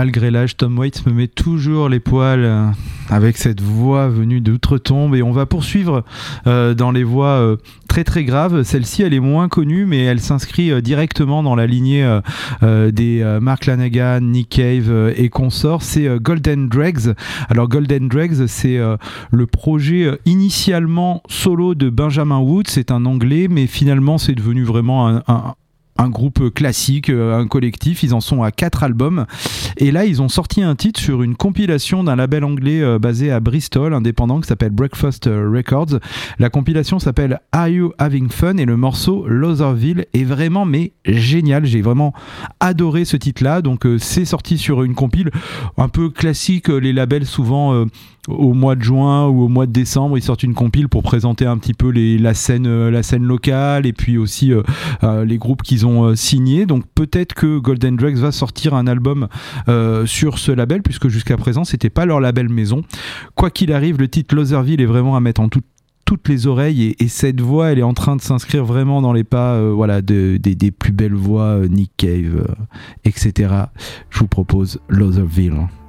malgré l'âge, Tom Waits me met toujours les poils avec cette voix venue d'outre-tombe. Et on va poursuivre dans les voix très très graves. Celle-ci, elle est moins connue, mais elle s'inscrit directement dans la lignée des Mark Lanegan, Nick Cave et consorts. C'est Golden Dregs. Alors Golden Dregs, c'est le projet initialement solo de Benjamin Woods. C'est un Anglais, mais finalement c'est devenu vraiment un groupe classique, un collectif. Ils en sont à 4 albums et là ils ont sorti un titre sur une compilation d'un label anglais basé à Bristol, indépendant, qui s'appelle Breakfast Records. La compilation s'appelle Are You Having Fun et le morceau Lotherville est vraiment mais génial. J'ai vraiment adoré ce titre là, donc c'est sorti sur une compile un peu classique. Les labels souvent au mois de juin ou au mois de décembre, ils sortent une compile pour présenter un petit peu la scène locale et puis aussi les groupes qu'ils ont signés. Donc peut-être que Golden Dregs va sortir un album sur ce label, puisque jusqu'à présent c'était pas leur label maison. Quoi qu'il arrive, le titre Lotherville est vraiment à mettre en toutes les oreilles et cette voix, elle est en train de s'inscrire vraiment dans les pas des plus belles voix, Nick Cave, etc. Je vous propose Lotherville.